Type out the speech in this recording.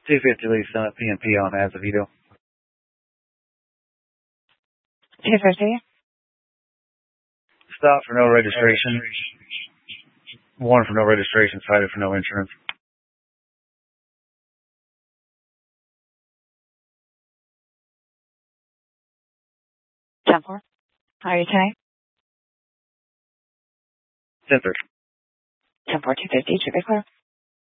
250 Lee Summit PMP on Azevedo. 250. Stop for no registration. Warrant for no registration, cited for no insurance. 10-4. How are you today? 10-3. 10-4, 250. Should be clear.